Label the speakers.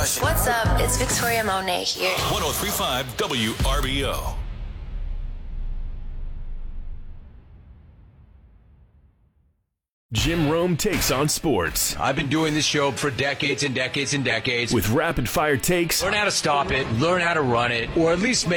Speaker 1: us.
Speaker 2: What's up? It's Victoria Monet here.
Speaker 3: 103.5 WRBO.
Speaker 1: Jim Rome takes on sports.
Speaker 4: I've been doing this show for decades and decades and decades.
Speaker 1: With rapid-fire takes.
Speaker 4: Learn how to stop it, learn how to run it, or at least make